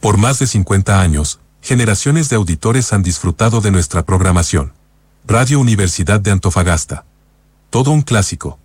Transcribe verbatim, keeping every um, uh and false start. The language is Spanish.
Por más de cincuenta años, generaciones de auditores han disfrutado de nuestra programación. Radio Universidad de Antofagasta. Todo un clásico.